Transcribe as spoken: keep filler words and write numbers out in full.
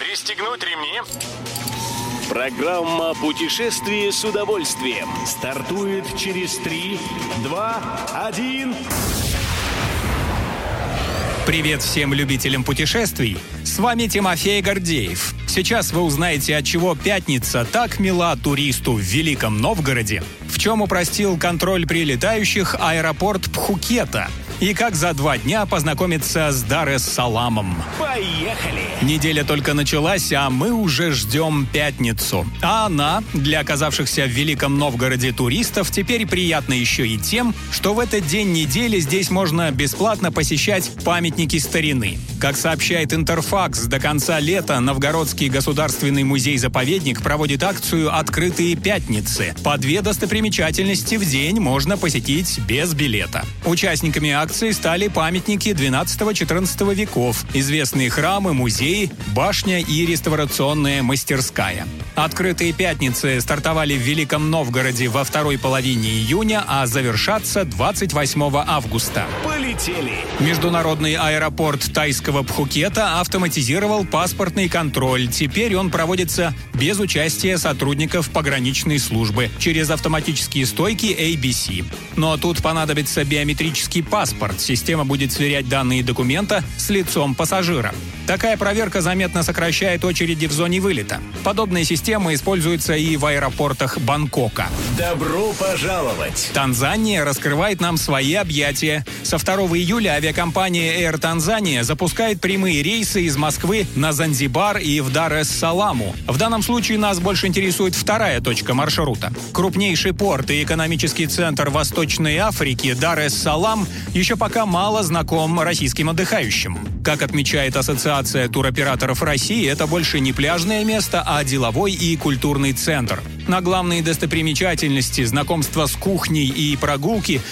Пристегнуть ремни. Программа «Путешествие с удовольствием» стартует через три, два, один. Привет всем любителям путешествий! С вами Тимофей Гордеев. Сейчас вы узнаете, отчего пятница так мила туристу в Великом Новгороде, в чем упростил контроль прилетающих аэропорт Пхукета и как за два дня познакомиться с Дар-эс-Саламом. Поехали! Неделя только началась, а мы уже ждем пятницу. А она, для оказавшихся в Великом Новгороде туристов, теперь приятна еще и тем, что в этот день недели здесь можно бесплатно посещать памятники старины. Как сообщает Интерфакс, до конца лета Новгородский государственный музей-заповедник проводит акцию «Открытые пятницы». По две достопримечательности в день можно посетить без билета. Участниками акции стали памятники двенадцатого-четырнадцатого веков, известные храмы, музеи, башня и реставрационная мастерская. Открытые пятницы стартовали в Великом Новгороде во второй половине июня, а завершатся двадцать восьмого августа. Полетели! Международный аэропорт тайского Пхукета автоматизировал паспортный контроль. Теперь он проводится без участия сотрудников пограничной службы через автоматические стойки эй би си. Но тут понадобится биометрический паспорт. Система будет сверять данные документа с лицом пассажира. Такая проверка заметно сокращает очереди в зоне вылета. Подобная система используется и в аэропортах Бангкока. Добро пожаловать! Танзания раскрывает нам свои объятия. Со второго июля авиакомпания Air Tanzania запускает прямые рейсы из Москвы на Занзибар и в Дар-эс-Саламу. В данном случае нас больше интересует вторая точка маршрута. Крупнейший порт и экономический центр Восточной Африки Дар-эс-Салам еще пока мало знаком российским отдыхающим. Как отмечает Ассоциация туроператоров России, это больше не пляжное место, а деловой и культурный центр. На главные достопримечательности, знакомства с кухней и прогулки